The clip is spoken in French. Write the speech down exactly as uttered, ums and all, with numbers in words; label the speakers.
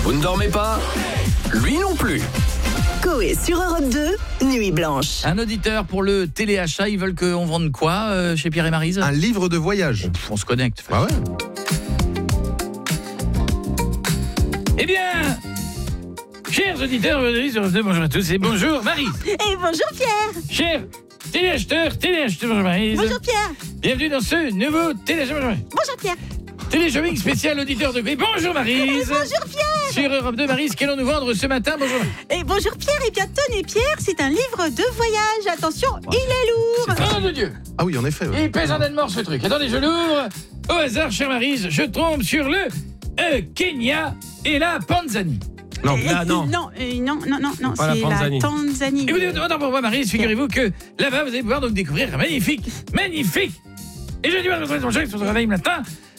Speaker 1: Vous ne dormez pas? Lui non plus.
Speaker 2: Coé sur Europe deux, Nuit Blanche.
Speaker 3: Un auditeur pour le téléachat, ils veulent qu'on vende quoi euh, chez Pierre et Maryse?
Speaker 4: Un livre de voyage.
Speaker 3: Pff, on se connecte.
Speaker 4: Ah ouais.
Speaker 3: Eh bien, chers auditeurs, bonjour à tous et bonjour Maryse.
Speaker 5: Et bonjour Pierre.
Speaker 3: Chers téléacheteurs, téléacheteurs, bonjour Maryse.
Speaker 5: Bonjour Pierre.
Speaker 3: Bienvenue dans ce nouveau téléchat.
Speaker 5: Bonjour Pierre.
Speaker 3: Télé-shopping spécial auditeur de Coé. Bonjour Maryse.
Speaker 5: Bonjour Pierre.
Speaker 3: Sur Europe deux, Maryse, qu'allons-nous vendre ce matin? Bonjour.
Speaker 5: Et bonjour Pierre. Et bien Tony et Pierre, c'est un livre de voyage. Attention, il est lourd.
Speaker 3: Oh de Dieu.
Speaker 4: Ah oui, en effet. Ouais.
Speaker 3: Il pèse un âne mort ce truc. Attendez, je l'ouvre. Au hasard, chère Maryse, je tombe sur le euh, Kenya et la Tanzanie.
Speaker 4: Non,
Speaker 5: Euh,
Speaker 4: là, non.
Speaker 5: Non, euh, non, non, non, non,
Speaker 4: pas la
Speaker 5: c'est la
Speaker 4: Tanzanie.
Speaker 5: Tanzanie.
Speaker 3: Et vous dites, attends, pour moi, Maryse, figurez-vous que là-bas, vous allez pouvoir donc découvrir un magnifique, magnifique. Et je dis, je se réveille le matin,